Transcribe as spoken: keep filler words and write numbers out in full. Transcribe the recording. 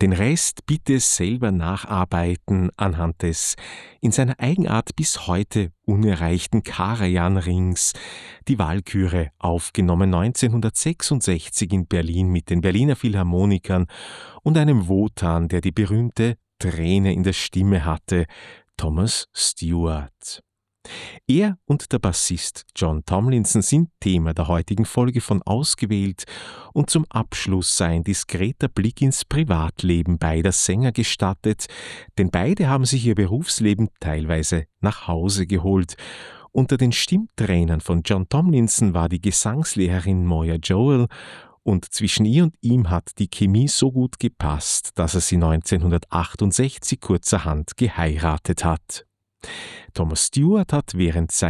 Den Rest bitte selber nacharbeiten anhand des in seiner Eigenart bis heute unerreichten Karajan-Rings, die Walküre, aufgenommen neunzehnhundertsechsundsechzig in Berlin mit den Berliner Philharmonikern und einem Wotan, der die berühmte Träne in der Stimme hatte, Thomas Stewart. Er und der Bassist John Tomlinson sind Thema der heutigen Folge von Ausgewählt und zum Abschluss sei ein diskreter Blick ins Privatleben beider Sänger gestattet, denn beide haben sich ihr Berufsleben teilweise nach Hause geholt. Unter den Stimmtrainern von John Tomlinson war die Gesangslehrerin Moya Joel und zwischen ihr und ihm hat die Chemie so gut gepasst, dass er sie neunzehnhundertachtundsechzig kurzerhand geheiratet hat. Thomas Stewart hat während seiner